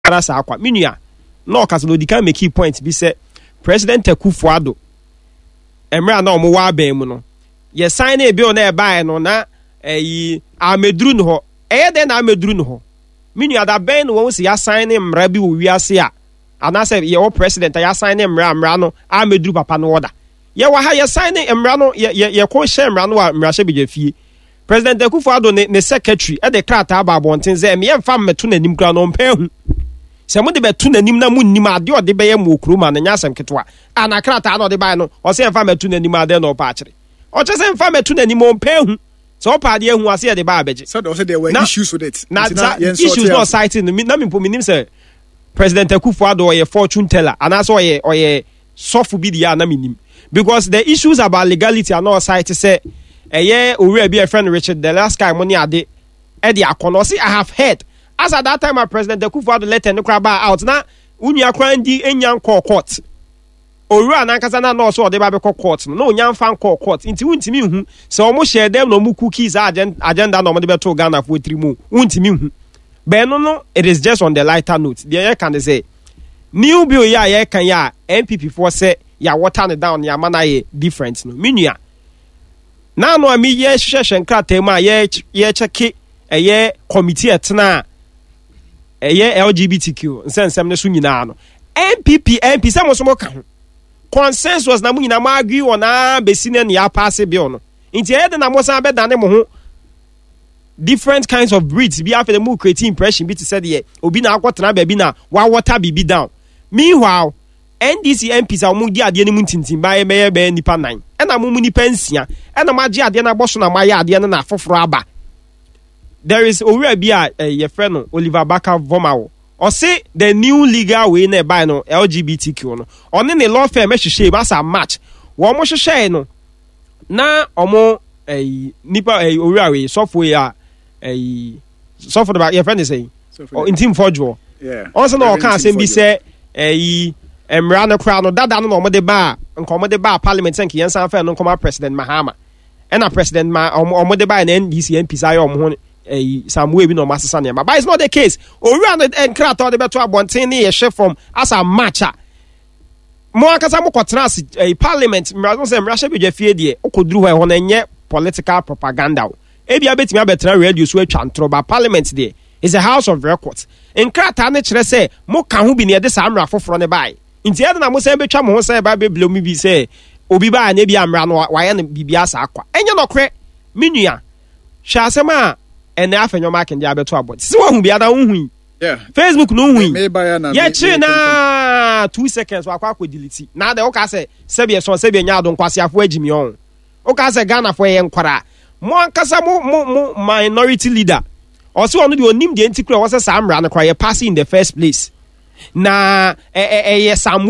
sa akwa minua no kasa no dika make point bi say President Akufo-Addo emra na omo wa ban mu no ye sign na ebi o na e ban no na ameduru no ho den na ameduru no ho minua da ban no won se ya sign mra bi wo wiase a ana say ye wo president ya sign mra no ameduru papa no oda ye wa ha ye sign mra no ye ko hye mra no wa mra hye beja fie President Akufo-Addo ne secretary e de krata ba bonten ze me yemfa meto nanim kra no mpa hu se mo de beto nanim na mu nnim ade o de beye mo okroma na nya asem ketwa ana krata na o de bai no o se yemfa meto nanim ade na o pa akire o che se yemfa meto nanim o mpa hu se o pa ade hu ase ye de ba abeje so there were issues with it na issues not citing na me nim say President Akufo-Addo o ye fortune teller ana so o ye sofu bi dia na me nim because the issues about legality are not cited say owura bi a friend Richard the last guy money ade e de akono see I have heard as at that time my President Akufo-Addo let no crab out na unia kwandi enyan court owura na nkasa na no so de ba be court no onyan fan court nti wuntimi hu se omo share dem no mu cookies agenda no mo de be to Ghana for 3 mu wuntimi hu be no it is just on the lighter note there can say new bill ya kan ya MPP for say ya water down ya mana ye different no minua na no ami ye hwehwe nkrata mu a ye cheke committee etna LGBTQ nsensem ne so nyina no MP some so mo ka ho consensus na mu nyina ma agree on na besine ne ya pass bill no nti e de na mo san be dane mo ho different kinds of breeds bi after the mu create impression bi to say the obi na akwotena ba bi na wa water bibi down meanwhile NDC MPs are mudi ade ne muntintin ba be nipa 9 na mu nipa nsia na magye ade na boso na maye ade na afoforo aba there is owura bi a ye friend no Oliver Baka Vomawo or say the new legal way na buy no LGBTQ no on ne law firm hwehwe ba sa match wo mo hwehwe no na omo nipa owura we software ya software ba ye friend is saying in team forge yeah also no can say be say emra no kra no dada no omode ba nkomode ba parliament senki yensan fa no nkoma President Mahama na President omode ba na NDC MP say omho Samuel bi no masesa ne but it's not the case owura no enkra to de beto abonten ne ye from as a matcha mo akasa mo kotrans parliament mra say mra hye beja fie de okoduru ho na nye political propaganda ebia betimi abetra radio so atwa ntro ba parliament de is a house of records enkra ta ne kire say mo ka ho bi ne de sa mra foforo ne bai nti ede na mo say betwa mo ho say ba beblo mi bi say obi ba na bia mra no wa ye ne bibia sa akwa enye no kre minua hwa asema ene afenyo mark ndi abeto abot si wo hu bia da hu yeah Facebook no hu ye chi na 2 seconds wa kwa delete na de o ka say sebie so sebie nya ado nkwase afo agimi on o ka say Ghana fo ye nkwara mo ankasa mo minority leader o si onu de onim de ntikura wo say sa amra na kwa ye pass in the first place na Samuel